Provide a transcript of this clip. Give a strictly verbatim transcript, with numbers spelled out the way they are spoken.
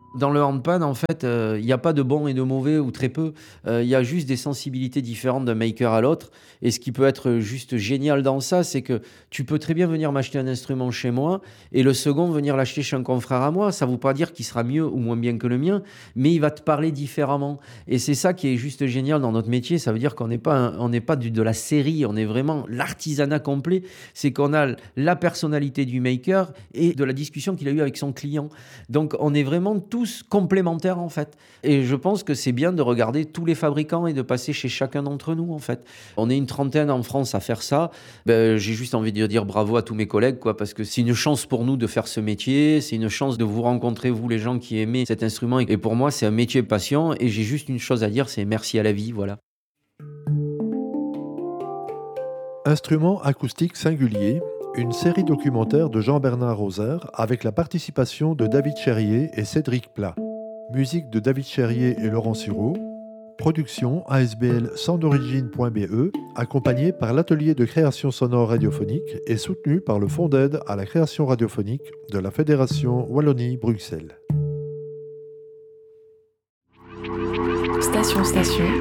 Dans le handpan, en fait, heu, il y a pas de bon et de mauvais ou très peu. Heu, il y a juste des sensibilités différentes d'un maker à l'autre et ce qui peut être juste génial dans ça, c'est que tu peux très bien venir m'acheter un instrument chez moi et le second venir l'acheter chez un confrère à moi. Ça ne veut pas dire qu'il sera mieux ou moins bien que le mien, mais il va te parler différemment et c'est ça qui est juste génial dans notre métier. Ça veut dire qu'on n'est pas un on n'est pas du de la série, on est vraiment l'artisanat complet. C'est qu'on a la personnalité du maker et de la discussion qu'il a eue avec son client. Donc on est vraiment tous complémentaires en fait. Et je pense que c'est bien de regarder tous les fabricants et de passer chez chacun d'entre nous en fait. On est une trentaine en France à faire ça. Ben, j'ai juste envie de dire bravo à tous mes collègues quoi, parce que c'est une chance pour nous de faire ce métier, c'est une chance de vous rencontrer vous les gens qui aimez cet instrument. Et pour moi c'est un métier passion et j'ai juste une chose à dire, c'est merci à la vie, voilà. Instruments acoustiques singuliers, une série documentaire de Jean-Bernard Roser avec la participation de David Cherrier et Cédric Plat. Musique de David Cherrier et Laurent Sureau. Production A S B L sans d'origine point B E, accompagné par l'atelier de création sonore radiophonique et soutenu par le Fonds d'aide à la création radiophonique de la Fédération Wallonie-Bruxelles. Station Station.